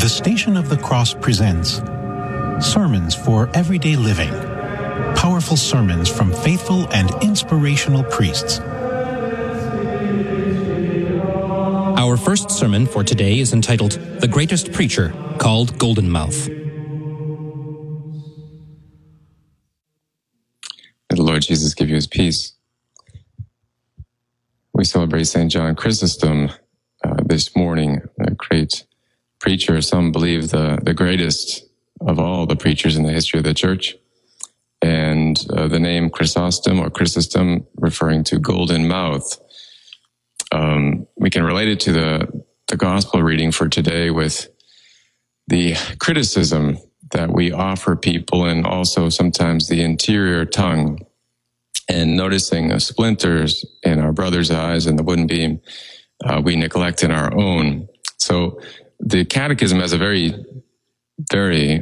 The Station of the Cross presents Sermons for Everyday Living. Powerful sermons from faithful and inspirational priests. Our first sermon for today is entitled The Greatest Preacher, called Golden Mouth. May the Lord Jesus give you his peace. We celebrate St. John Chrysostom this morning, a great preacher. Some believe the greatest of all the preachers in the history of the church. And the name Chrysostom or Chrysostom referring to golden mouth. We can relate it to the gospel reading for today with the criticism that we offer people and also sometimes the interior tongue, and noticing splinters in our brother's eyes and the wooden beam we neglect in our own. So the Catechism has a very, very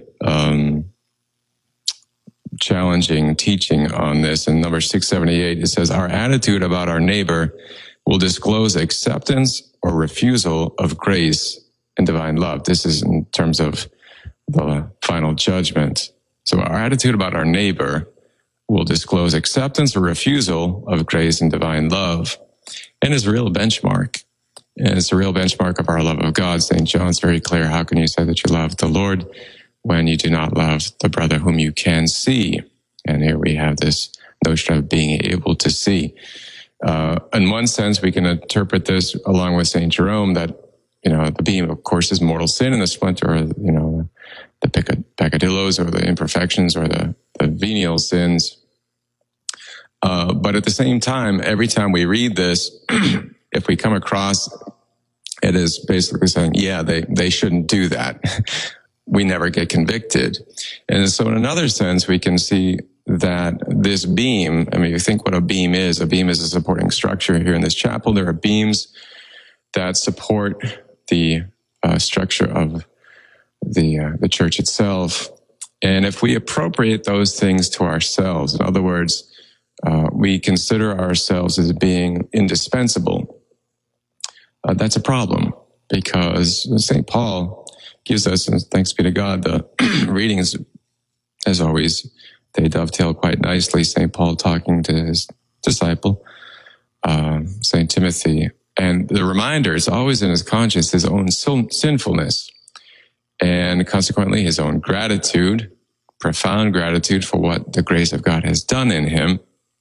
challenging teaching on this. In number 678, it says, our attitude about our neighbor will disclose acceptance or refusal of grace and divine love. This is in terms of the final judgment. So our attitude about our neighbor will disclose acceptance or refusal of grace and divine love, and is a real benchmark. And it's a real benchmark of our love of God. St. John's very clear. How can you say that you love the Lord when you do not love the brother whom you can see? And here we have this notion of being able to see. In one sense, we can interpret this along with St. Jerome that, the beam, of course, is mortal sin, and the splinter are, the peccadillos or the imperfections or the venial sins. But at the same time, every time we read this, if we come across it as basically saying, yeah, they shouldn't do that, we never get convicted. And so in another sense, we can see that this beam, you think what a beam is a supporting structure. Here in this chapel, there are beams that support the structure of the church itself. And if we appropriate those things to ourselves, in other words, we consider ourselves as being indispensable, that's a problem, because St. Paul gives us, and thanks be to God, the readings, as always, they dovetail quite nicely. St. Paul talking to his disciple, St. Timothy, and the reminder is always in his conscience, his own sinfulness, and consequently his own gratitude, profound gratitude for what the grace of God has done in him.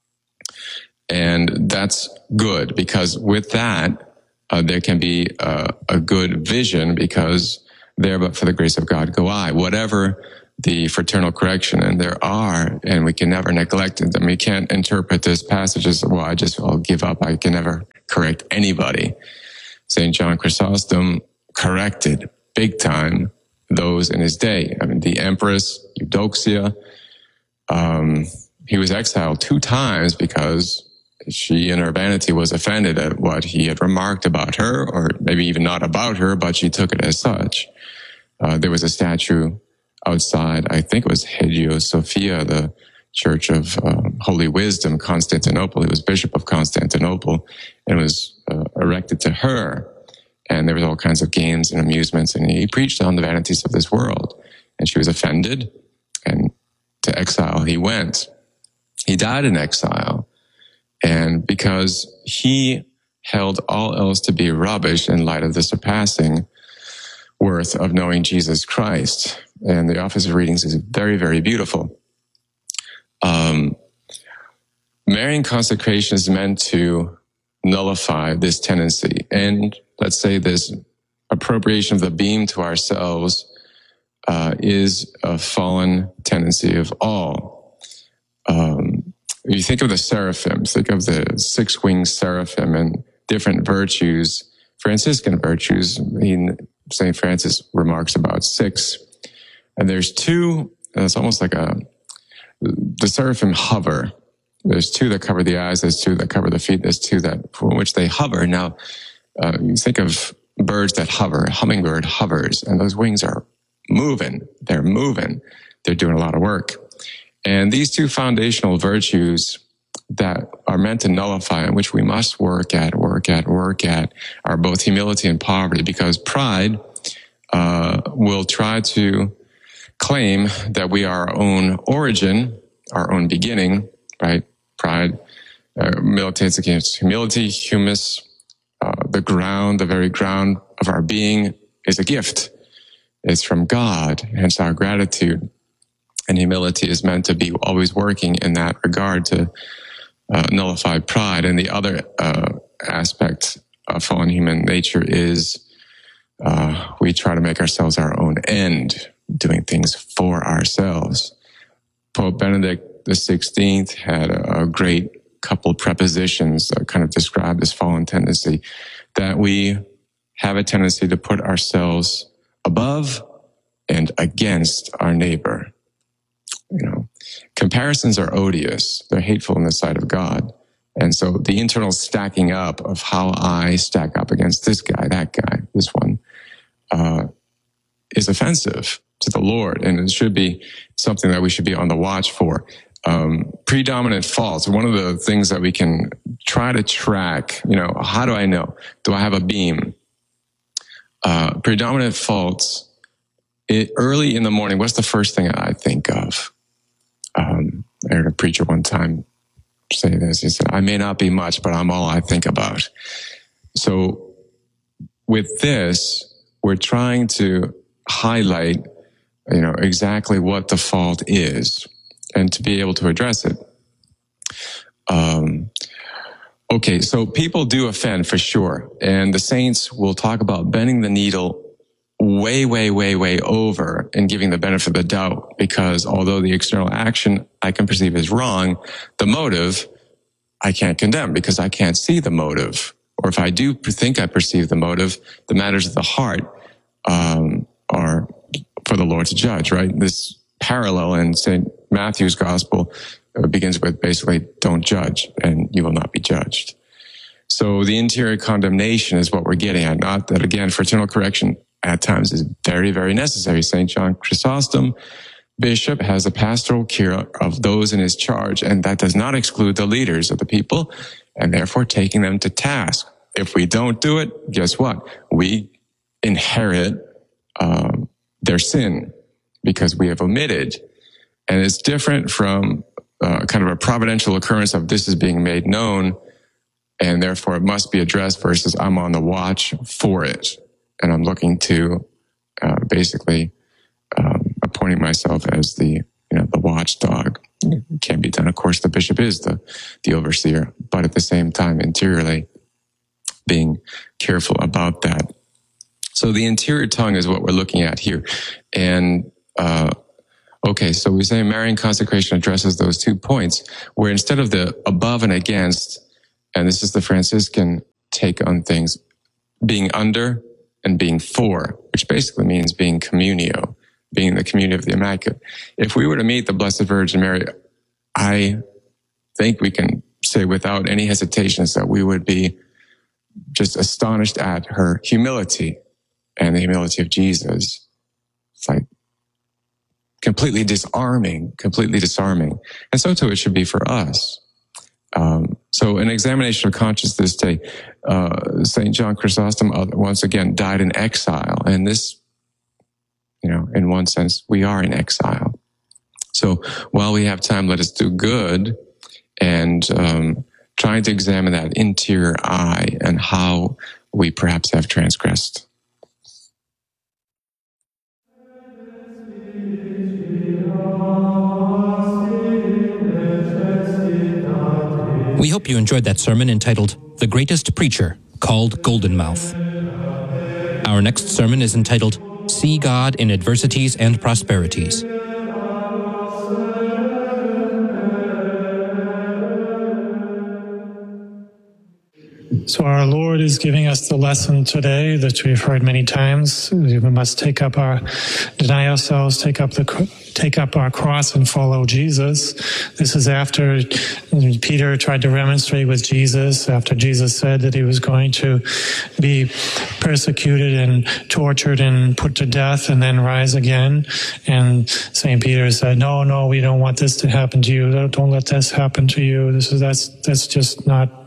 And that's good, because with that, there can be a good vision, because there but for the grace of God go I. Whatever the fraternal correction, and there are, and we can never neglect it. We can't interpret this passage as, well, I'll give up. I can never correct anybody. St. John Chrysostom corrected big time those in his day. The Empress Eudoxia, he was exiled 2 times because she in her vanity was offended at what he had remarked about her, or maybe even not about her, but she took it as such. There was a statue outside, I think it was Hagia Sophia, the Church of Holy Wisdom, Constantinople. He was Bishop of Constantinople, and it was erected to her. And there was all kinds of games and amusements, and he preached on the vanities of this world. And she was offended, and to exile he went. He died in exile. And because he held all else to be rubbish in light of the surpassing worth of knowing Jesus Christ. And the Office of Readings is very, very beautiful. Marian consecration is meant to nullify this tendency. And let's say this appropriation of the beam to ourselves is a fallen tendency of all. You think of the seraphim, think of the 6-winged seraphim and different virtues, Franciscan virtues. St. Francis remarks about 6. And there's 2, it's almost like the seraphim hover. There's 2 that cover the eyes, there's 2 that cover the feet, there's 2 that for which they hover. Now, you think of birds that hover, a hummingbird hovers, and those wings are moving. They're moving. They're doing a lot of work. And these 2 foundational virtues that are meant to nullify, and which we must work at, are both humility and poverty, because pride will try to claim that we are our own origin, our own beginning, right? Pride militates against humility. Humus, the very ground of our being, is a gift. It's from God, hence our gratitude. And humility is meant to be always working in that regard to nullify pride. And the other aspect of fallen human nature is we try to make ourselves our own end, doing things for ourselves. Pope Benedict XVI had a great couple prepositions that kind of describe this fallen tendency, that we have a tendency to put ourselves above and against our neighbor. Comparisons are odious. They're hateful in the sight of God. And so the internal stacking up of how I stack up against this guy, that guy, this one, is offensive to the Lord. And it should be something that we should be on the watch for. Predominant faults. One of the things that we can try to track, how do I know? Do I have a beam? Predominant faults, early in the morning, what's the first thing I think of? I heard a preacher one time say this. He said, I may not be much, but I'm all I think about. So with this, we're trying to highlight, exactly what the fault is and to be able to address it. Okay, so people do offend for sure. And the saints will talk about bending the needle way, way, way, way over and giving the benefit of the doubt, because although the external action I can perceive as wrong, the motive I can't condemn because I can't see the motive. Or if I do think I perceive the motive, the matters of the heart are for the Lord to judge, right? This parallel in St. Matthew's gospel begins with basically, don't judge and you will not be judged. So the interior condemnation is what we're getting at. Not that, again, fraternal correction at times is very, very necessary. St. John Chrysostom, bishop, has a pastoral care of those in his charge, and that does not exclude the leaders of the people, and therefore taking them to task. If we don't do it, guess what? We inherit their sin because we have omitted. And it's different from kind of a providential occurrence of this is being made known, and therefore it must be addressed, versus I'm on the watch for it. And I'm looking to basically appointing myself as the watchdog. It can be done. Of course, the bishop is the overseer, but at the same time, interiorly, being careful about that. So the interior tongue is what we're looking at here. And okay, so we say Marian consecration addresses those 2 points, where instead of the above and against, and this is the Franciscan take on things, being under and being for, which basically means being communio, being the community of the Immaculate. If we were to meet the Blessed Virgin Mary, I think we can say without any hesitations that we would be just astonished at her humility and the humility of Jesus. It's like completely disarming. And so too it should be for us. So an examination of conscience this day, St. John Chrysostom once again died in exile. And this, in one sense, we are in exile. So while we have time, let us do good and trying to examine that interior eye and how we perhaps have transgressed. We hope you enjoyed that sermon entitled The Greatest Preacher, called Golden Mouth. Our next sermon is entitled See God in Adversities and Prosperities. So our Lord is giving us the lesson today that we've heard many times. We must deny ourselves, take up our cross and follow Jesus. This is after Peter tried to remonstrate with Jesus, after Jesus said that he was going to be persecuted and tortured and put to death and then rise again. And St. Peter said, no, we don't want this to happen to you. Don't let this happen to you. That's just not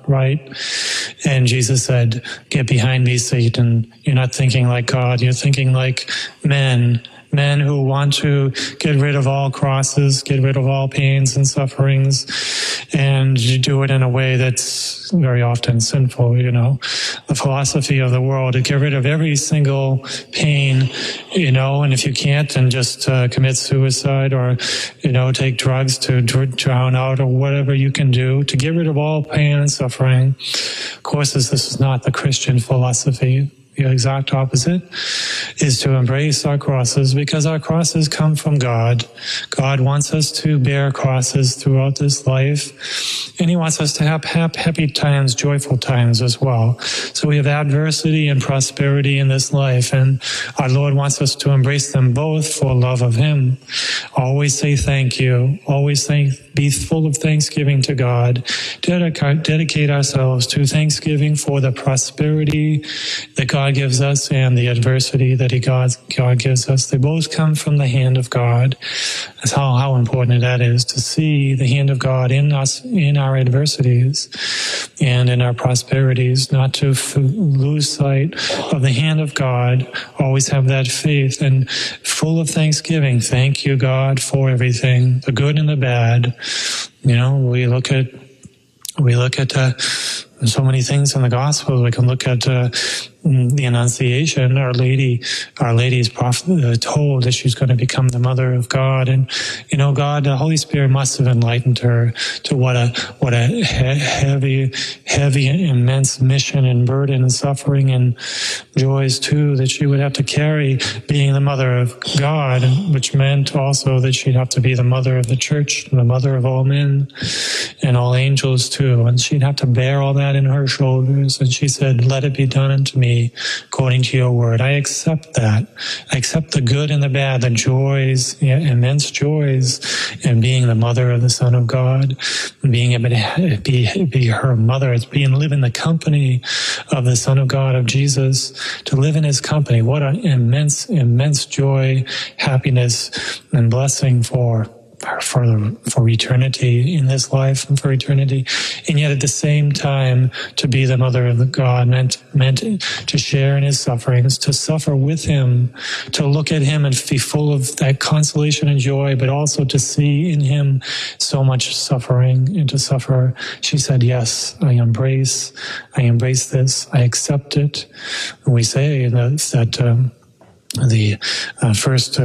right? And Jesus said, "Get behind me, Satan. You're not thinking like God. You're thinking like men who want to get rid of all crosses, get rid of all pains and sufferings, and you do it in a way that's very often sinful, The philosophy of the world, to get rid of every single pain, and if you can't, then just commit suicide or, take drugs to drown out or whatever you can do to get rid of all pain and suffering. Of course, this is not the Christian philosophy. The exact opposite is to embrace our crosses, because our crosses come from God. God wants us to bear crosses throughout this life, and He wants us to have happy times, joyful times as well. So we have adversity and prosperity in this life, and our Lord wants us to embrace them both for love of Him. Always say thank you. Always be full of thanksgiving to God. Dedicate ourselves to thanksgiving for the prosperity that God gives us and the adversity that God gives us. They both come from the hand of God. That's how important that is, to see the hand of God in us, in our adversities and in our prosperities, not to lose sight of the hand of God. Always have that faith and full of thanksgiving. Thank you, God, for everything, the good and the bad. We look at so many things in the gospel. We can look at the Annunciation. Our Lady is told that she's going to become the mother of God, and God, the Holy Spirit must have enlightened her to what a heavy, immense mission and burden and suffering and joys too that she would have to carry, being the mother of God, which meant also that she'd have to be the mother of the church, the mother of all men and all angels too, and she'd have to bear all that in her shoulders. And she said, "Let it be done unto me according to your word." I accept that. I accept the good and the bad, the joys, immense joys, in being the mother of the Son of God, being able to be her mother. It's live in the company of the Son of God, of Jesus, to live in His company. What an immense joy, happiness, and blessing for eternity in this life and for eternity. And yet at the same time, to be the mother of the God meant to share in His sufferings, to suffer with Him, to look at Him and be full of that consolation and joy, but also to see in Him so much suffering and to suffer. She said, "Yes, I embrace this. I accept it." And we say that the first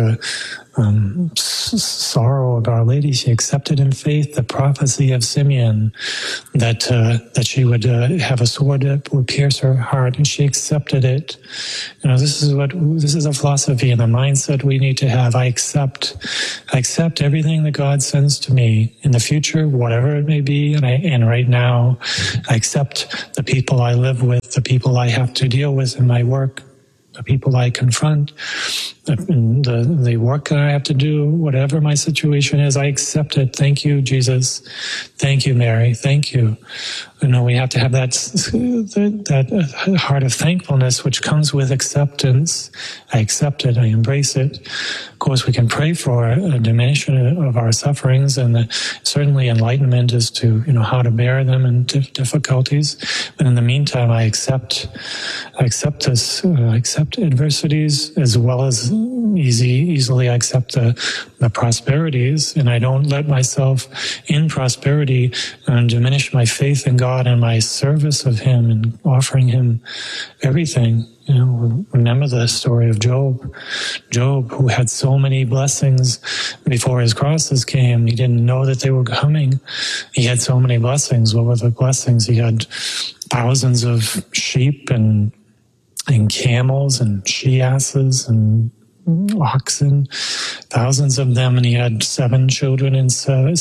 sorrow of Our Lady, she accepted in faith the prophecy of Simeon that she would have a sword that would pierce her heart, and she accepted it. This is a philosophy and a mindset we need to have. I accept everything that God sends to me in the future, whatever it may be, and right now, I accept the people I live with, the people I have to deal with in my work, the people I confront, the work that I have to do, whatever my situation is, I accept it. Thank you, Jesus. Thank you, Mary. Thank you. We have to have that heart of thankfulness, which comes with acceptance. I accept it. I embrace it. Of course, we can pray for a diminution of our sufferings, and certainly enlightenment as to how to bear them and difficulties. But in the meantime, I accept this. I accept adversities as well as easily I accept the prosperities, and I don't let myself in prosperity diminish my faith in God and my service of Him and offering Him everything. Remember the story of Job. Job, who had so many blessings before his crosses came, he didn't know that they were coming. He had so many blessings. What were the blessings? He had thousands of sheep and camels and she-asses and oxen, thousands of them, and he had 7 children and 7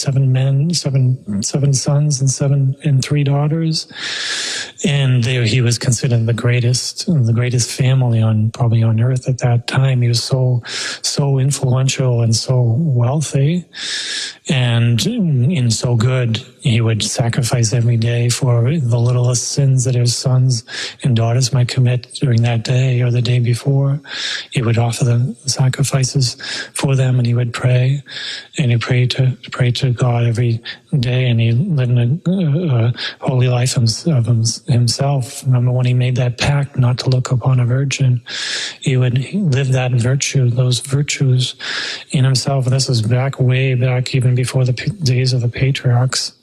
sons and 3 daughters. And he was considered the greatest family probably on earth at that time. He was so influential and so wealthy and so good. He would sacrifice every day for the littlest sins that his sons and daughters might commit during that day or the day before. He would offer them sacrifices for them, and he would pray, and he prayed to God every day, and he lived a holy life of himself. Remember when he made that pact not to look upon a virgin, he would live that virtue, those virtues in himself. And this is way back even before the days of the patriarchs,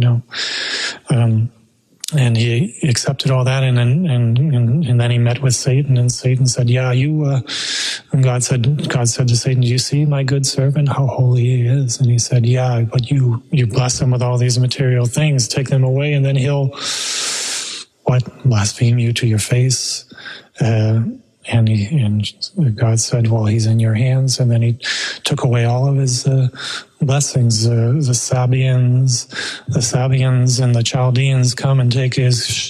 and he accepted all that, and then he met with Satan, and Satan said, and God said to Satan, do you see my good servant, how holy he is? And he said, yeah, but you bless him with all these material things, take them away, and then he'll, blaspheme you to your face. And God said, well, he's in your hands. And then he took away all of his blessings. The Sabians and the Chaldeans come and take his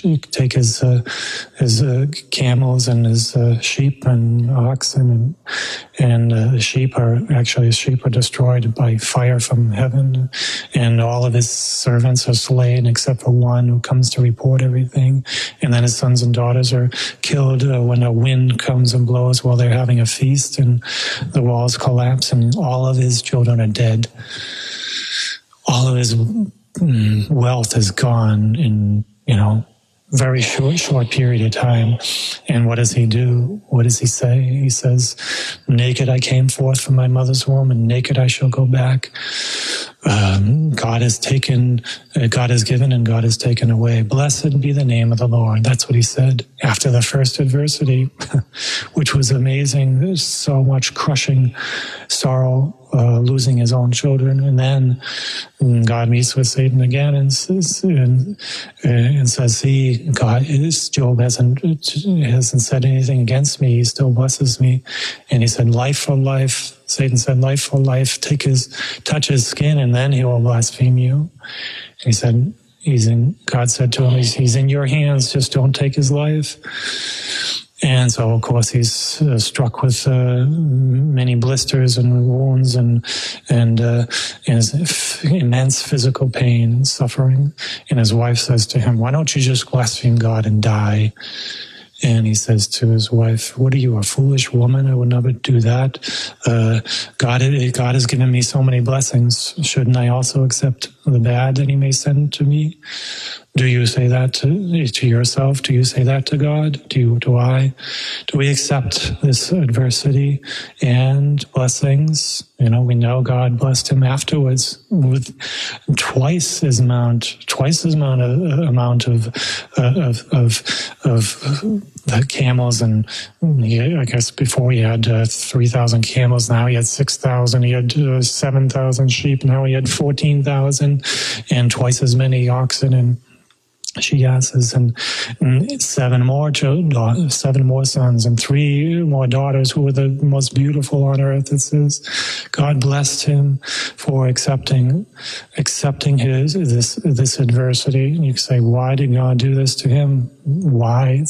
camels and his sheep and oxen, and the sheep are destroyed by fire from heaven, and all of his servants are slain except for one who comes to report everything. And then his sons and daughters are killed when a wind comes and blows while they're having a feast, and the walls collapse, and all of his children are dead. All of his wealth is gone in, very short period of time. And what does he do? What does he say? He says, naked I came forth from my mother's womb, and naked I shall go back. God has given, and God has taken away. Blessed be the name of the Lord. That's what he said after the first adversity, which was amazing. There's so much crushing sorrow, losing his own children. And then God meets with Satan again and says, see, Job hasn't said anything against me. He still blesses me. And he said, life for life. Satan said, life for life. Touch his skin, and then he will blaspheme you. And he said, God said to him, he's in your hands. Just don't take his life. And so, of course, he's struck with many blisters and wounds and immense physical pain and suffering. And his wife says to him, why don't you just blaspheme God and die? And he says to his wife, what are you, a foolish woman? I would never do that. God has given me so many blessings. Shouldn't I also accept the bad that he may send to me? Do you say that to yourself? Do you say that to God? Do I? Do we accept this adversity and blessings? We know God blessed him afterwards with twice as amount of the camels, and I guess before he had 3,000 camels, now he had 6,000. He had 7,000 sheep. Now he had 14,000, and twice as many oxen and she-asses, and 7 more sons, and 3 more daughters who were the most beautiful on earth. It says God blessed him for accepting this adversity. And you say, why did God do this to him? Why?